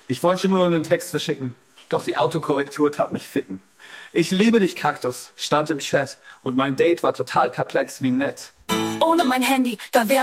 Ich wollte nur einen Text verschicken, doch die Autokorrektur tat mich ficken. Ich liebe dich, Kaktus, stand im Chat und mein Date war total perplex wie nett. Ohne mein Handy, da wär